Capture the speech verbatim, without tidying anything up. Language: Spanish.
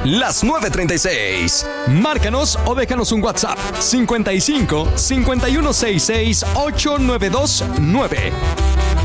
las nueve treinta y seis. Márcanos o déjanos un WhatsApp cincuenta y cinco, cincuenta y uno sesenta y seis, ochenta y nueve veintinueve.